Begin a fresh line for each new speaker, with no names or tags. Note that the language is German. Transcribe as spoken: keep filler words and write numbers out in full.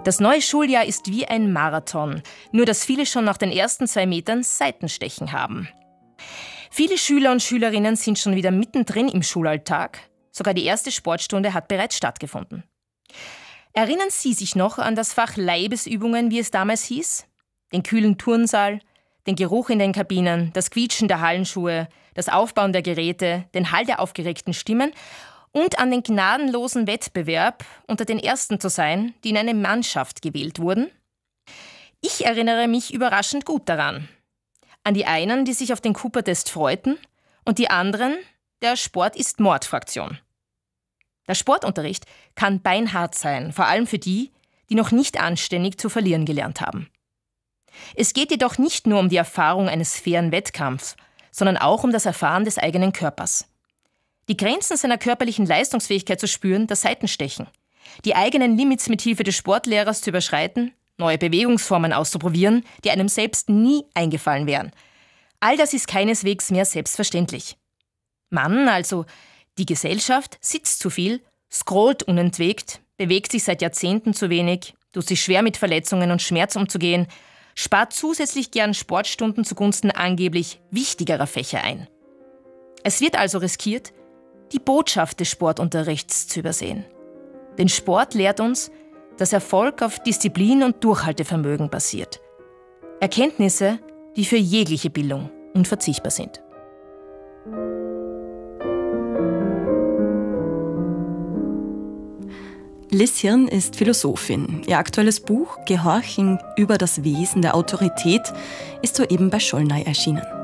Das neue Schuljahr ist wie ein Marathon, nur dass viele schon nach den ersten zwei Metern Seitenstechen haben. Viele Schüler und Schülerinnen sind schon wieder mittendrin im Schulalltag. Sogar die erste Sportstunde hat bereits stattgefunden. Erinnern Sie sich noch an das Fach Leibesübungen, wie es damals hieß? Den kühlen Turnsaal, den Geruch in den Kabinen, das Quietschen der Hallenschuhe, das Aufbauen der Geräte, den Hall der aufgeregten Stimmen und an den gnadenlosen Wettbewerb, unter den Ersten zu sein, die in eine Mannschaft gewählt wurden? Ich erinnere mich überraschend gut daran. An die einen, die sich auf den Cooper-Test freuten, und die anderen, der Sport ist Mord-Fraktion. Der Sportunterricht kann beinhart sein, vor allem für die, die noch nicht anständig zu verlieren gelernt haben. Es geht jedoch nicht nur um die Erfahrung eines fairen Wettkampfs, sondern auch um das Erfahren des eigenen Körpers. Die Grenzen seiner körperlichen Leistungsfähigkeit zu spüren, das Seitenstechen. Die eigenen Limits mit Hilfe des Sportlehrers zu überschreiten, neue Bewegungsformen auszuprobieren, die einem selbst nie eingefallen wären. All das ist keineswegs mehr selbstverständlich. Man, also die Gesellschaft, sitzt zu viel, scrollt unentwegt, bewegt sich seit Jahrzehnten zu wenig, tut sich schwer mit Verletzungen und Schmerz umzugehen, spart zusätzlich gern Sportstunden zugunsten angeblich wichtigerer Fächer ein. Es wird also riskiert, die Botschaft des Sportunterrichts zu übersehen. Denn Sport lehrt uns, dass Erfolg auf Disziplin und Durchhaltevermögen basiert. Erkenntnisse, die für jegliche Bildung unverzichtbar sind.
Liz Hirn ist Philosophin. Ihr aktuelles Buch »Gehorchen über das Wesen der Autorität« ist soeben bei Schollnay erschienen.